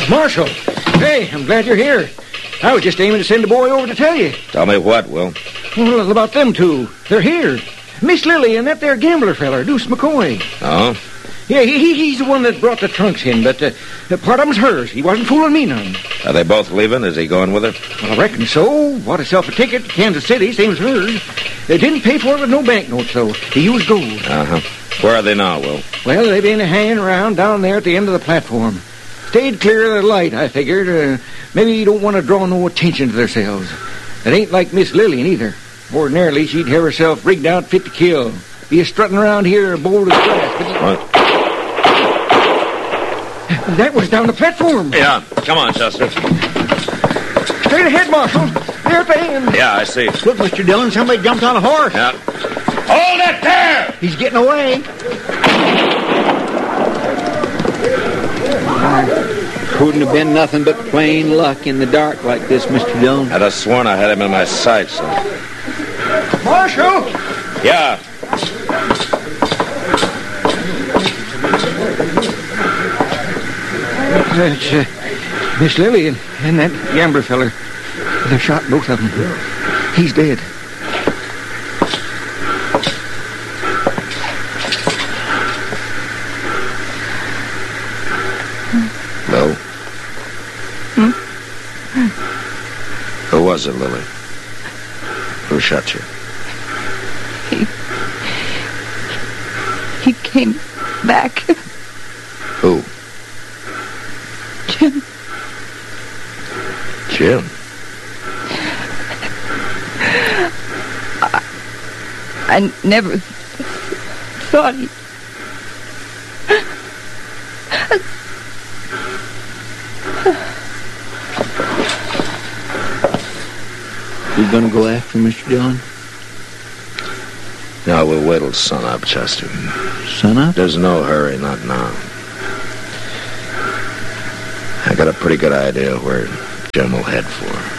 Marshal. Hey, I'm glad you're here. I was just aiming to send a boy over to tell you. Tell me what, Will? Well, about them two. They're here. Miss Lily and that there gambler feller, Deuce McCoy. Oh? Yeah, he's the one that brought the trunks in, but part of them's hers. He wasn't fooling me none. Are they both leaving? Is he going with her? Well, I reckon so. Bought himself a ticket to Kansas City, same as hers. They didn't pay for it with no banknotes, though. He used gold. Uh-huh. Where are they now, Will? Well, they've been hanging around down there at the end of the platform. Stayed clear of the light, I figured. Maybe you don't want to draw no attention to themselves. It ain't like Miss Lillian, either. Ordinarily, she'd have herself rigged out fit to kill. Be strutting around here bold as grass. But What? that was down the platform. Yeah. Come on, Chester. Straight ahead, Marshal. There at the end. Yeah, I see. Look, Mr. Dillon, somebody jumped on a horse. Yeah. Hold it there! He's getting away. Couldn't have been nothing but plain luck in the dark like this, Mr. Dillon. I'd have sworn I had him in my sights. Marshal! Yeah. It's Miss Lily and that gambler feller. They shot both of them. He's dead. No. Who was it, Lily? Who shot you? He came back. Who? Jim. Jim? I never thought he... You gonna go after Mr. Dillon? No, we'll wait till sunup, Chester. Sunup? There's no hurry, not now. I got a pretty good idea where Jim will head for.